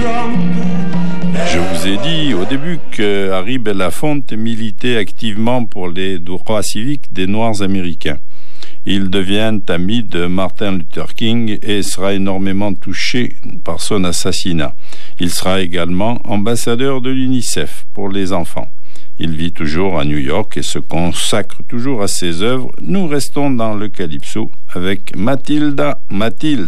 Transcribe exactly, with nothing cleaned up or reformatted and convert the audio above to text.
Je vous ai dit au début que Harry Belafonte militait activement pour les droits civiques des Noirs américains. Il devient ami de Martin Luther King et sera énormément touché par son assassinat. Il sera également ambassadeur de l'UNICEF pour les enfants. Il vit toujours à New York et se consacre toujours à ses œuvres. Nous restons dans le calypso avec Matilda. Mathilde.